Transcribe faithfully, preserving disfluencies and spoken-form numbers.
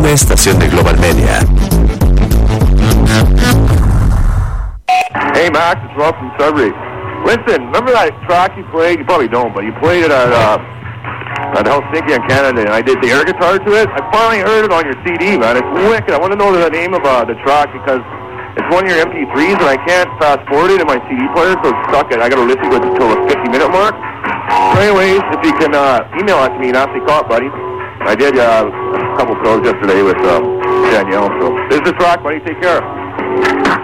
una estación de Global Media. Hey Max, it's Rob from Sudbury. Listen, remember that track you played? You probably don't, but you played it at, uh, at Helsinki in Canada, and I did the air guitar to it. I finally heard it on your C D, man. It's wicked. I want to know the name of uh, the track because it's one of your M P threes, and I can't fast forward it in my C D player, so it's stuck. I got to listen to it until the fifty minute mark. So anyways, if you can uh, email it to me, Nasty Cop, buddy. I did uh, a couple shows yesterday with um, Danielle, so this is the track, buddy. Take care.